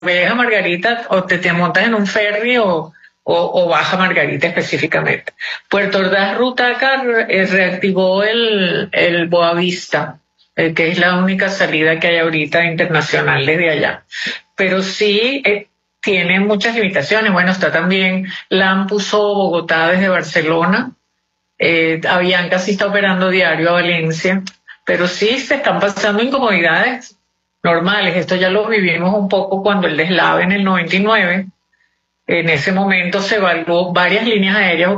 ves a Margarita o te montas en un ferry o vas a Margarita específicamente. Puerto Ordaz Rutaca reactivó el Boavista, que es la única salida que hay ahorita internacional desde allá. Pero sí tiene muchas limitaciones. Bueno, está también LAM puso Bogotá desde Barcelona. Avianca sí está operando diario a Valencia, pero sí se están pasando incomodidades normales. Esto ya lo vivimos un poco cuando el deslave en el 99. En ese momento se evaluó varias líneas aéreas,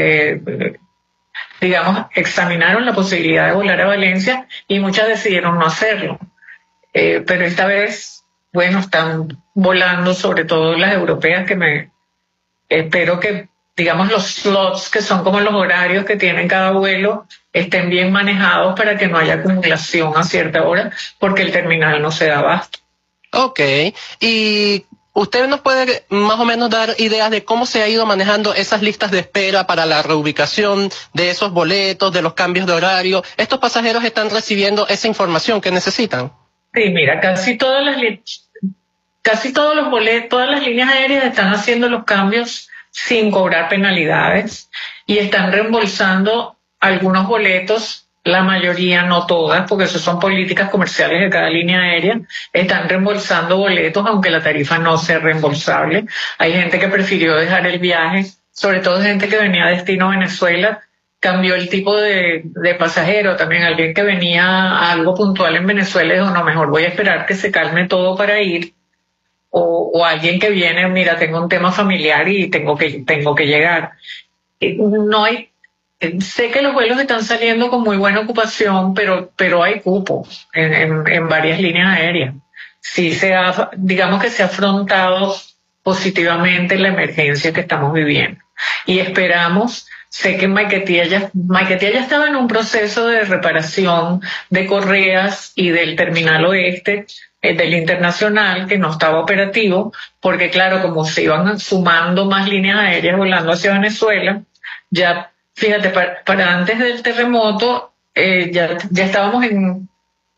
digamos, examinaron la posibilidad de volar a Valencia y muchas decidieron no hacerlo. Pero esta vez, bueno, están volando, sobre todo las europeas, espero que, digamos, los slots, que son como los horarios que tienen cada vuelo, estén bien manejados para que no haya acumulación a cierta hora, porque el terminal no se da abasto. Ok, y ¿usted nos puede más o menos dar ideas de cómo se ha ido manejando esas listas de espera para la reubicación de esos boletos, de los cambios de horario? ¿Estos pasajeros están recibiendo esa información que necesitan? Sí, mira, casi todos los boletos, todas las líneas aéreas están haciendo los cambios sin cobrar penalidades y están reembolsando algunos boletos, la mayoría, no todas, porque eso son políticas comerciales de cada línea aérea, están reembolsando boletos aunque la tarifa no sea reembolsable. Hay gente que prefirió dejar el viaje, sobre todo gente que venía a destino Venezuela, cambió el tipo de pasajero. También alguien que venía a algo puntual en Venezuela dijo, no, mejor voy a esperar que se calme todo para ir. O alguien que viene, mira, tengo un tema familiar y tengo que llegar. No hay, sé que los vuelos están saliendo con muy buena ocupación, pero hay cupo en varias líneas aéreas. Sí digamos que se ha afrontado positivamente la emergencia que estamos viviendo. Y esperamos, sé que Maiquetía ya estaba en un proceso de reparación de correas y del terminal oeste, del internacional, que no estaba operativo, porque claro, como se iban sumando más líneas aéreas volando hacia Venezuela, ya, fíjate, para antes del terremoto, ya estábamos en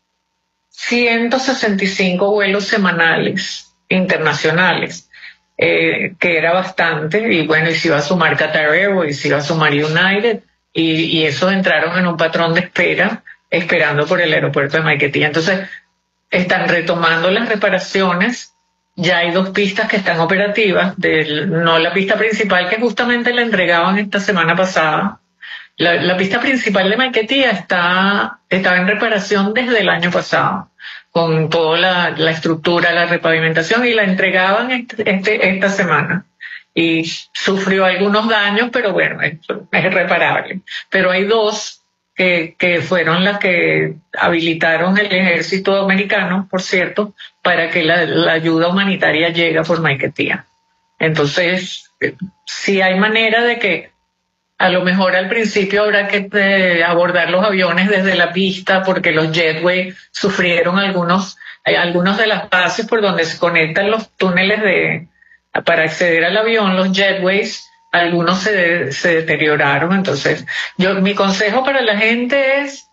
165 vuelos semanales internacionales, que era bastante, y bueno, y se iba a sumar Qatar Airways, se iba a sumar United, y esos entraron en un patrón de espera, esperando por el aeropuerto de Maiquetía. Entonces, están retomando las reparaciones. Ya hay 2 pistas que están operativas, no la pista principal, que justamente la entregaban esta semana pasada. La pista principal de Maiquetía estaba en reparación desde el año pasado, con toda la estructura, la repavimentación, y la entregaban esta semana. Y sufrió algunos daños, pero bueno, es reparable. Pero hay 2 que fueron las que habilitaron el ejército americano, por cierto, para que la ayuda humanitaria llegue por Maiquetía. Entonces, sí hay manera de que a lo mejor al principio habrá que abordar los aviones desde la pista, porque los jetway sufrieron algunos de las bases por donde se conectan los túneles para acceder al avión, los jetways, algunos se deterioraron. Entonces, mi consejo para la gente es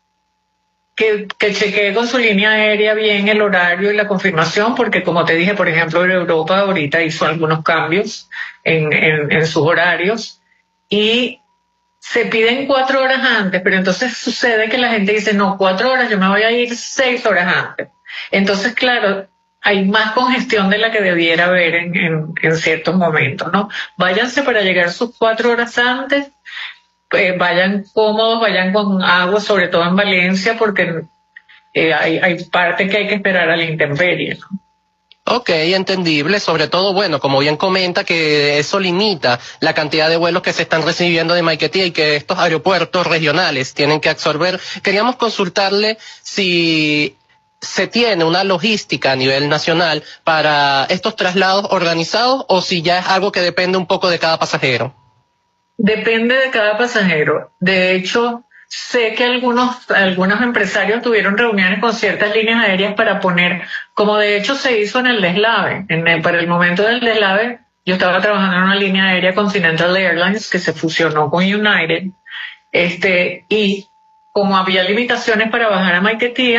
que chequee con su línea aérea bien el horario y la confirmación, porque como te dije, por ejemplo, Europa ahorita hizo algunos cambios en sus horarios, y se piden 4 horas antes, pero entonces sucede que la gente dice, no, 4 horas, yo me voy a ir 6 horas antes. Entonces, claro, hay más congestión de la que debiera haber en ciertos momentos, ¿no? Váyanse para llegar sus 4 horas antes, vayan cómodos, vayan con agua, sobre todo en Valencia, porque hay parte que hay que esperar a la intemperie, ¿no? Ok, entendible, sobre todo, bueno, como bien comenta, que eso limita la cantidad de vuelos que se están recibiendo de Maiquetía y que estos aeropuertos regionales tienen que absorber. Queríamos consultarle si se tiene una logística a nivel nacional para estos traslados organizados o si ya es algo que depende un poco de cada pasajero. Depende de cada pasajero. De hecho, sé que algunos empresarios tuvieron reuniones con ciertas líneas aéreas para poner, como de hecho se hizo en el deslave. Para el momento del deslave, yo estaba trabajando en una línea aérea Continental Airlines que se fusionó con United, y como había limitaciones para bajar a Maiquetía,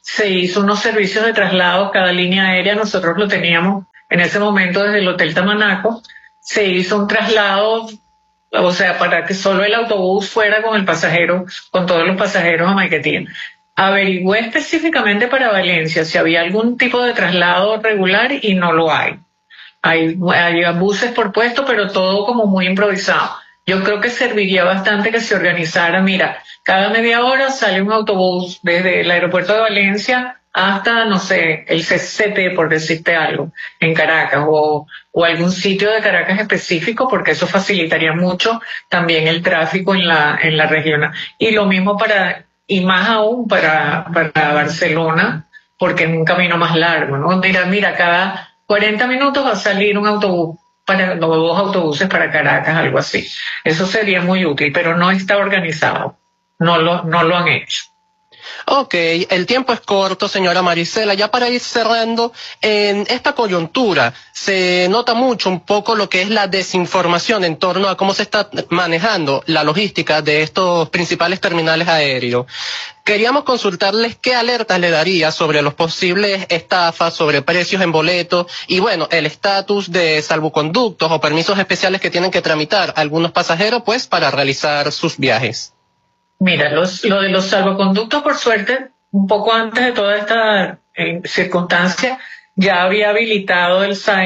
se hizo unos servicios de traslado, cada línea aérea, nosotros lo teníamos en ese momento desde el Hotel Tamanaco, se hizo un traslado, o sea, para que solo el autobús fuera con el pasajero, con todos los pasajeros a Maiquetía. Averigüé específicamente para Valencia si había algún tipo de traslado regular y no lo hay. Hay buses por puesto, pero todo como muy improvisado. Yo creo que serviría bastante que se organizara. Mira, cada media hora sale un autobús desde el aeropuerto de Valencia hasta, no sé, el CCT, por decirte algo, en Caracas, o algún sitio de Caracas específico, porque eso facilitaría mucho también el tráfico en la región. Y lo mismo y más aún para Barcelona, porque es un camino más largo, ¿no? Mira, cada 40 minutos va a salir un autobús, dos autobuses para Caracas, algo así. Eso sería muy útil, pero no está organizado. No lo han hecho. Ok, el tiempo es corto, señora Marisela. Ya para ir cerrando, en esta coyuntura se nota mucho un poco lo que es la desinformación en torno a cómo se está manejando la logística de estos principales terminales aéreos. Queríamos consultarles qué alertas le daría sobre los posibles estafas, sobre precios en boletos y bueno, el estatus de salvoconductos o permisos especiales que tienen que tramitar algunos pasajeros pues para realizar sus viajes. Mira, lo de los salvoconductos, por suerte, un poco antes de toda esta circunstancia, ya había habilitado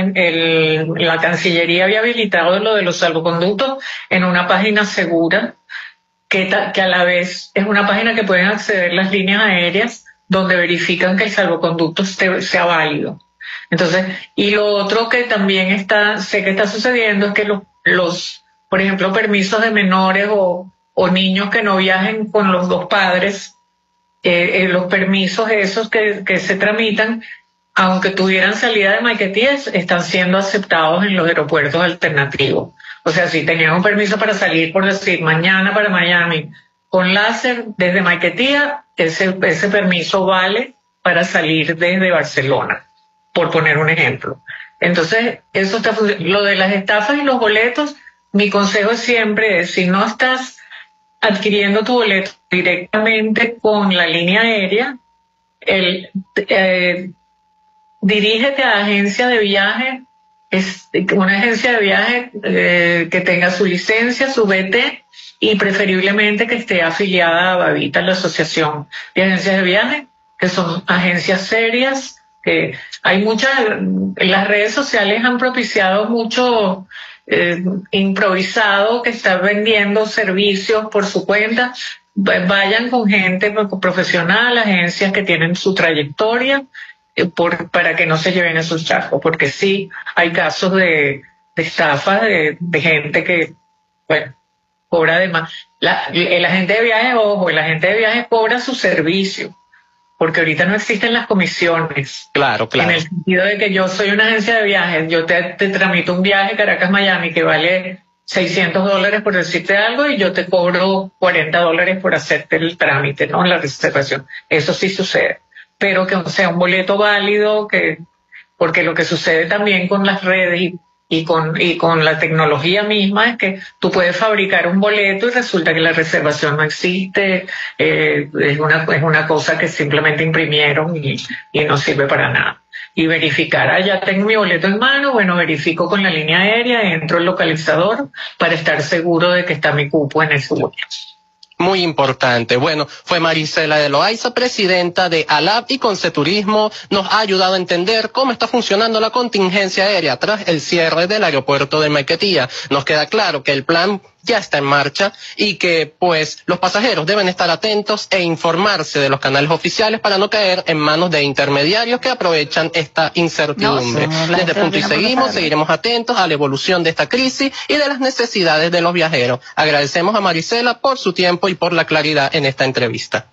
la Cancillería había habilitado lo de los salvoconductos en una página segura, que a la vez es una página que pueden acceder las líneas aéreas, donde verifican que el salvoconducto sea válido. Entonces, y lo otro que también sé que está sucediendo es que por ejemplo, permisos de menores o niños que no viajen con los dos padres, los permisos esos que se tramitan, aunque tuvieran salida de Maiquetía, están siendo aceptados en los aeropuertos alternativos. O sea, si tenían un permiso para salir, por decir, mañana para Miami, con láser desde Maiquetía, ese permiso vale para salir desde Barcelona, por poner un ejemplo. Entonces, lo de las estafas y los boletos, mi consejo siempre es, si no estás adquiriendo tu boleto directamente con la línea aérea, dirígete a agencia de viaje, una agencia de viaje que tenga su licencia, su BT, y preferiblemente que esté afiliada a Babita, la Asociación de Agencias de Viaje, que son agencias serias, que hay las redes sociales han propiciado mucho improvisado que está vendiendo servicios por su cuenta. Vayan con gente profesional, agencias que tienen su trayectoria, para que no se lleven esos chascos, porque sí hay casos de estafa de gente que, bueno, cobra de más. El agente de viaje, ojo, el agente de viaje cobra su servicio, porque ahorita no existen las comisiones. Claro. En el sentido de que yo soy una agencia de viajes, yo te tramito un viaje Caracas-Miami que vale $600 por decirte algo y yo te cobro $40 por hacerte el trámite, ¿no? La reservación. Eso sí sucede. Pero que sea un boleto válido, porque lo que sucede también con las redes y con la tecnología misma es que tú puedes fabricar un boleto y resulta que la reservación no existe, es una cosa que simplemente imprimieron y no sirve para nada. Y verificar, ya tengo mi boleto en mano, bueno, verifico con la línea aérea, entro al localizador para estar seguro de que está mi cupo en ese boleto. Muy importante. Bueno, fue Marisela de Loaiza, presidenta de ALAP y Conceturismo. Nos ha ayudado a entender cómo está funcionando la contingencia aérea tras el cierre del aeropuerto de Maiquetía. Nos queda claro que el plan ya está en marcha y que, pues, los pasajeros deben estar atentos e informarse de los canales oficiales para no caer en manos de intermediarios que aprovechan esta incertidumbre. Desde Punto y Seguimos seguiremos atentos a la evolución de esta crisis y de las necesidades de los viajeros. Agradecemos a Marisela por su tiempo y por la claridad en esta entrevista.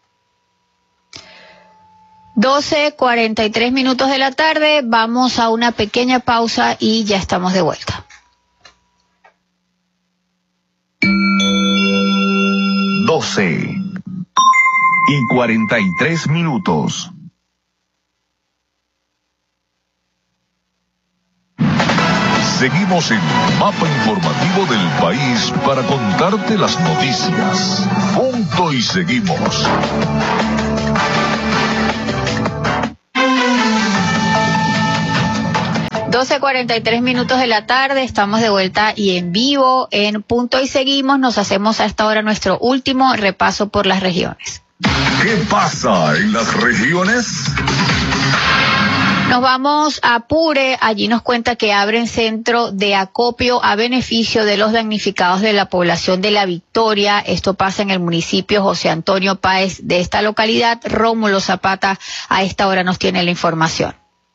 12:43 de la tarde, vamos a una pequeña pausa y ya estamos de vuelta. 12:43. Seguimos en Mapa Informativo del País para contarte las noticias. Punto y Seguimos. 12:43 minutos de la tarde, estamos de vuelta y en vivo en Punto y Seguimos. Nos hacemos a esta hora nuestro último repaso por las regiones. ¿Qué pasa en las regiones? Nos vamos a Apure, allí nos cuenta que abren centro de acopio a beneficio de los damnificados de la población de La Victoria. Esto pasa en el municipio José Antonio Páez de esta localidad. Rómulo Zapata a esta hora nos tiene la información.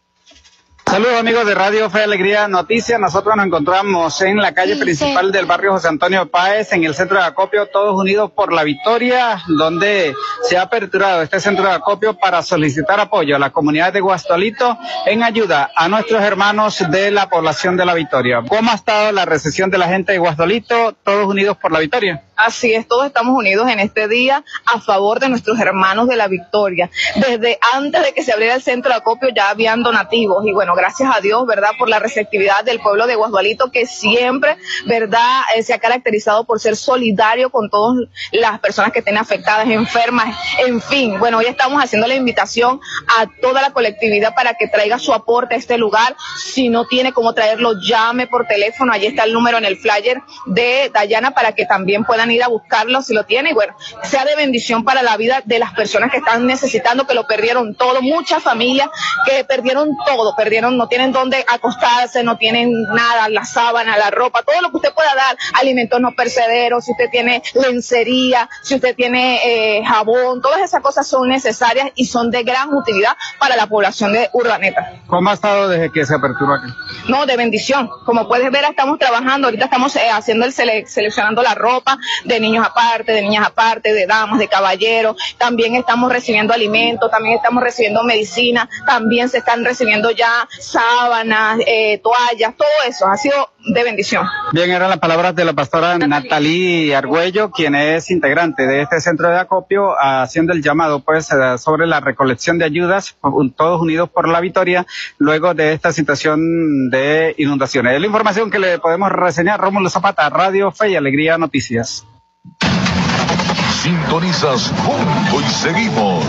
Saludos amigos de Radio Fe y Alegría Noticias. Nosotros nos encontramos en la calle principal del barrio José Antonio Páez, en el centro de acopio Todos Unidos por la Victoria, donde se ha aperturado este centro de acopio para solicitar apoyo a la comunidad de Guastolito en ayuda a nuestros hermanos de la población de La Victoria. ¿Cómo ha estado la recepción de la gente de Guastolito, Todos Unidos por la Victoria? Así es, todos estamos unidos en este día a favor de nuestros hermanos de La Victoria. Desde antes de que se abriera el centro de acopio ya habían donativos y bueno, gracias a Dios, ¿verdad?, por la receptividad del pueblo de Guasdualito, que siempre, ¿verdad?, se ha caracterizado por ser solidario con todas las personas que estén afectadas, enfermas, en fin. Bueno, hoy estamos haciendo la invitación a toda la colectividad para que traiga su aporte a este lugar. Si no tiene cómo traerlo, llame por teléfono, allí está el número en el flyer de Dayana para que también puedan ir a buscarlo si lo tiene y bueno, sea de bendición para la vida de las personas que están necesitando, que lo perdieron todo, muchas familias que perdieron todo, no tienen dónde acostarse, no tienen nada, la sábana, la ropa, todo lo que usted pueda dar, alimentos no perecederos, si usted tiene lencería, si usted tiene jabón, todas esas cosas son necesarias y son de gran utilidad para la población de Urdaneta. ¿Cómo ha estado desde que se aperturó aquí? No, de bendición. Como puedes ver, estamos trabajando, ahorita estamos haciendo seleccionando la ropa de niños aparte, de niñas aparte, de damas, de caballeros. También estamos recibiendo alimentos, también estamos recibiendo medicina, también se están recibiendo ya sábanas, toallas, todo eso ha sido de bendición. Bien, eran las palabras de la pastora Natalí Argüello, quien es integrante de este centro de acopio, haciendo el llamado pues sobre la recolección de ayudas, Todos Unidos por la Victoria, luego de esta situación de inundaciones. Es la información que le podemos reseñar. Rómulo Zapata, Radio Fe y Alegría Noticias. Sintonizas Punto y Seguimos.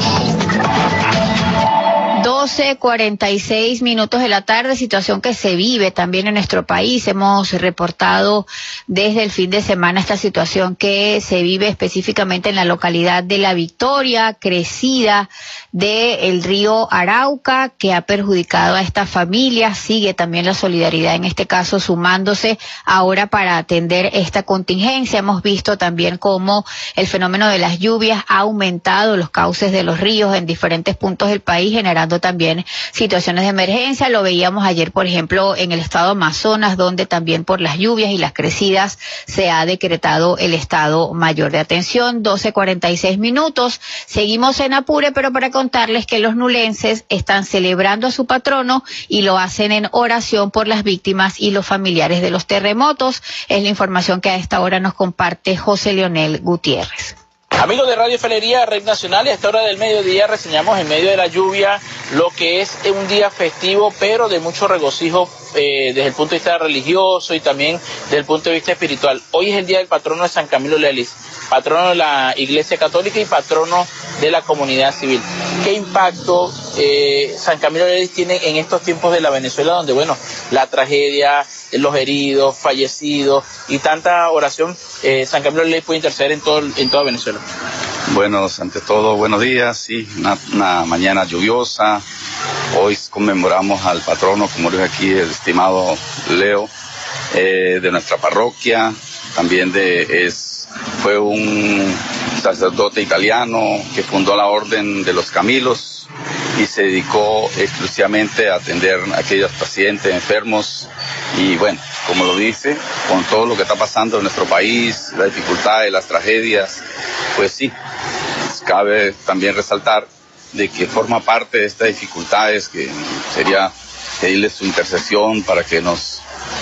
12:46 minutos de la tarde, situación que se vive también en nuestro país. Hemos reportado desde el fin de semana esta situación que se vive específicamente en la localidad de La Victoria, crecida del río Arauca, que ha perjudicado a esta familia. Sigue también la solidaridad, en este caso, sumándose ahora para atender esta contingencia. Hemos visto también cómo el fenómeno de las lluvias ha aumentado los cauces de los ríos en diferentes puntos del país, generando también situaciones de emergencia. Lo veíamos ayer, por ejemplo, en el estado Amazonas, donde también por las lluvias y las crecidas se ha decretado el estado mayor de atención. 12:46 minutos. Seguimos en Apure, pero para contarles que los nulenses están celebrando a su patrono y lo hacen en oración por las víctimas y los familiares de los terremotos. Es la información que a esta hora nos comparte José Leonel Gutiérrez. Amigos de Radio Felería, Red Nacional, y a esta hora del mediodía reseñamos en medio de la lluvia lo que es un día festivo, pero de mucho regocijo desde el punto de vista religioso y también desde el punto de vista espiritual. Hoy es el día del patrono de San Camilo Lelis, patrono de la Iglesia Católica y patrono de la comunidad civil. ¿Qué impacto San Camilo Lelis tiene en estos tiempos de la Venezuela, donde, bueno, la tragedia, los heridos, fallecidos y tanta oración, San Camilo Lelis puede interceder en toda Venezuela? Bueno, ante todo, buenos días, sí, una mañana lluviosa. Hoy conmemoramos al patrono, como lo dije aquí, el estimado Leo, de nuestra parroquia. También fue un sacerdote italiano que fundó la Orden de los Camilos y se dedicó exclusivamente a atender a aquellos pacientes enfermos. Y bueno, como lo dice, con todo lo que está pasando en nuestro país, las dificultades, las tragedias, pues sí, cabe también resaltar de que forma parte de estas dificultades, que sería pedirle su intercesión para que nos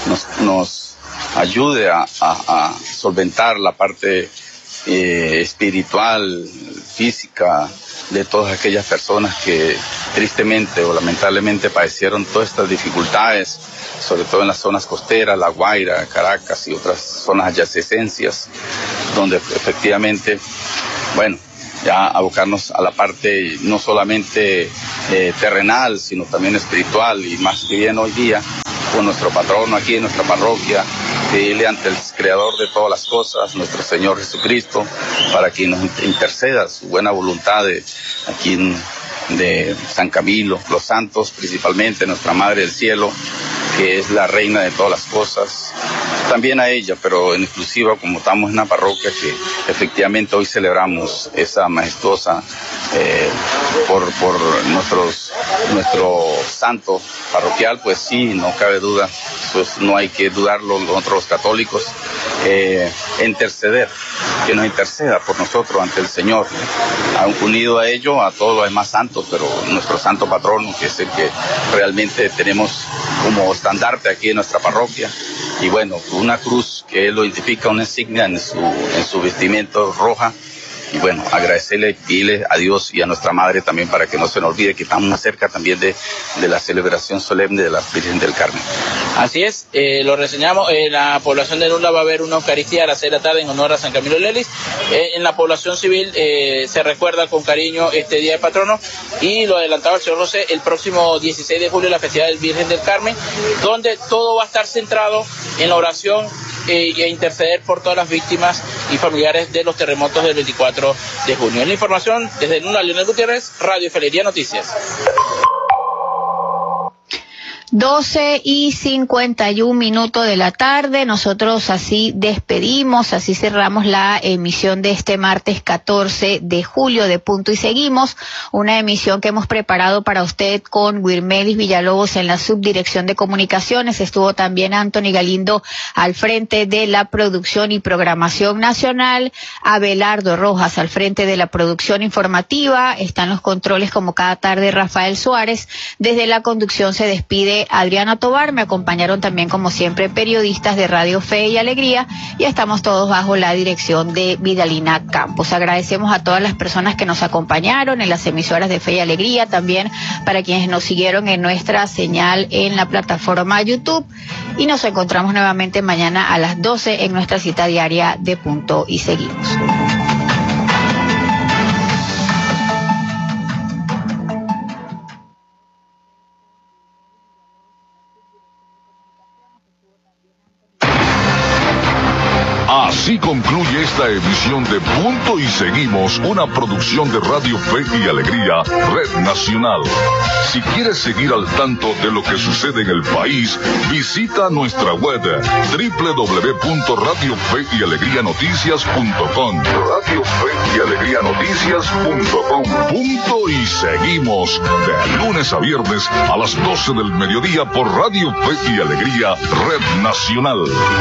ayude a solventar la parte espiritual, física, de todas aquellas personas que tristemente o lamentablemente padecieron todas estas dificultades, sobre todo en las zonas costeras, La Guaira, Caracas y otras zonas adyacencias, donde efectivamente, bueno, ya abocarnos a la parte no solamente terrenal, sino también espiritual, y más que bien hoy día con nuestro patrono aquí en nuestra parroquia, pedirle ante el Creador de todas las cosas, nuestro Señor Jesucristo, para que nos interceda su buena voluntad de San Camilo, los santos, principalmente nuestra Madre del Cielo, que es la reina de todas las cosas, también a ella, pero en exclusiva, como estamos en una parroquia que efectivamente hoy celebramos esa majestuosa por nuestro santo parroquial, pues sí, no cabe duda, pues no hay que dudarlo nosotros los católicos, interceder, que nos interceda por nosotros ante el Señor, unido a ello a todos los demás santos, pero nuestro santo patrono, que es el que realmente tenemos como estandarte aquí en nuestra parroquia, y bueno, una cruz que él lo identifica, una insignia en su vestimento roja. Y bueno, agradecerle y pedirle a Dios y a nuestra Madre también para que no se nos olvide que estamos más cerca también de la celebración solemne de la Virgen del Carmen. Así es, lo reseñamos, en la población de Nula va a haber una Eucaristía a las 6 de la tarde en honor a San Camilo Lelis. En la población civil se recuerda con cariño este Día de Patrono, y lo adelantaba el señor José, el próximo 16 de julio la festividad del Virgen del Carmen, donde todo va a estar centrado en la oración y a interceder por todas las víctimas y familiares de los terremotos del 24 de junio. En la información, desde Nula, Leonel Gutiérrez, Radio Fe y Alegría Noticias. 12:51 de la tarde, nosotros así despedimos, así cerramos la emisión de este martes 14 de julio de Punto y Seguimos, una emisión que hemos preparado para usted con Wirmelis Villalobos en la subdirección de comunicaciones. Estuvo también Anthony Galindo al frente de la producción y programación nacional, Abelardo Rojas al frente de la producción informativa, están los controles como cada tarde Rafael Suárez. Desde la conducción se despide Adriana Tobar, me acompañaron también como siempre periodistas de Radio Fe y Alegría, y estamos todos bajo la dirección de Vidalina Campos. Agradecemos a todas las personas que nos acompañaron en las emisoras de Fe y Alegría, también para quienes nos siguieron en nuestra señal en la plataforma YouTube, y nos encontramos nuevamente mañana a las 12 en nuestra cita diaria de Punto y Seguimos. Así concluye esta edición de Punto y Seguimos, una producción de Radio Fe y Alegría, Red Nacional. Si quieres seguir al tanto de lo que sucede en el país, visita nuestra web www.radiofeyalegrianoticias.com. Radio Fe y Alegría Noticias.com. Punto y Seguimos, de lunes a viernes a las 12 del mediodía por Radio Fe y Alegría, Red Nacional.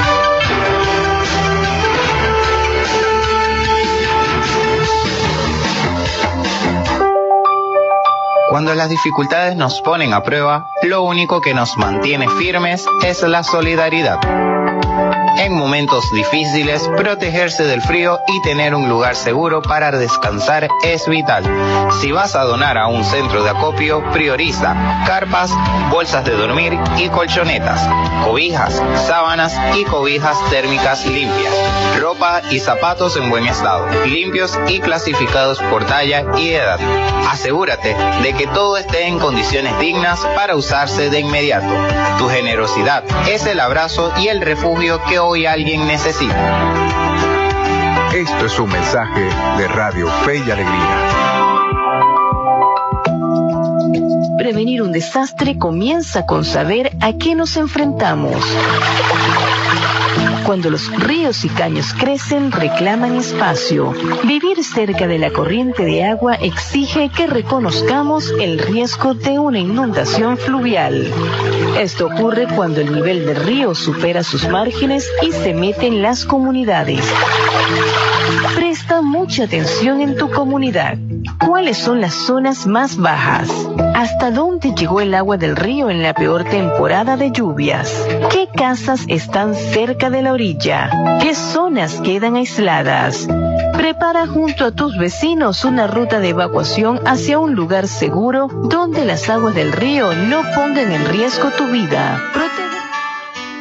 Cuando las dificultades nos ponen a prueba, lo único que nos mantiene firmes es la solidaridad. En momentos difíciles, protegerse del frío y tener un lugar seguro para descansar es vital. Si vas a donar a un centro de acopio, prioriza carpas, bolsas de dormir y colchonetas, cobijas, sábanas y cobijas térmicas limpias, ropa y zapatos en buen estado, limpios y clasificados por talla y edad. Asegúrate de que todo esté en condiciones dignas para usarse de inmediato. Tu generosidad es el abrazo y el refugio que hoy alguien necesita. Esto es un mensaje de Radio Fe y Alegría. Prevenir un desastre comienza con saber a qué nos enfrentamos. Cuando los ríos y caños crecen, reclaman espacio. Vivir cerca de la corriente de agua exige que reconozcamos el riesgo de una inundación fluvial. Esto ocurre cuando el nivel del río supera sus márgenes y se mete en las comunidades. Presta mucha atención en tu comunidad. ¿Cuáles son las zonas más bajas? ¿Hasta dónde llegó el agua del río en la peor temporada de lluvias? ¿Qué casas están cerca de la orilla? ¿Qué zonas quedan aisladas? Prepara junto a tus vecinos una ruta de evacuación hacia un lugar seguro donde las aguas del río no pongan en riesgo tu vida. Protege